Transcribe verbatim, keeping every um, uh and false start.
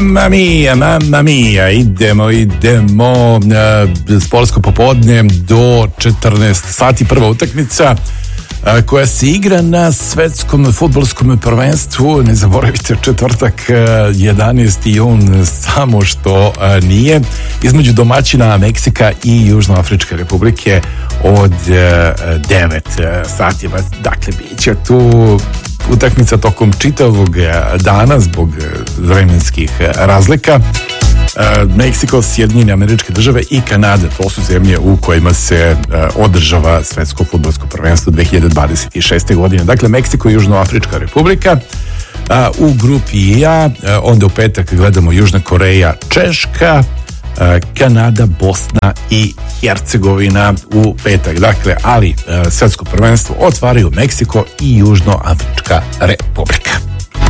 Mamma mia, mamma mia, idemo, idemo, uh, sportsko popodne do četrnaest sati, prva utakmica uh, koja se igra na svetskom fudbalskom prvenstvu. Ne zaboravite, četvrtak, uh, jedanaesti jun, samo što uh, nije, između domaćina Meksika i Južnoafričke Republike od uh, devet sati. Dakle, bit će tu utakmica tokom čitavog dana zbog vremenskih razlika. Meksiko, Sjedinjene Američke Države i Kanada, to su zemlje u kojima se održava svetsko fudbalsko prvenstvo dve hiljade dvadeset šeste. godine. Dakle, Meksiko i Južnoafrička Republika. U grupi A, onda u petak gledamo Južna Koreja, Češka, Kanada, Bosna i Hercegovina u petak. Dakle, ali svetsko prvenstvo otvaraju Meksiko i Južnoafrička Republika.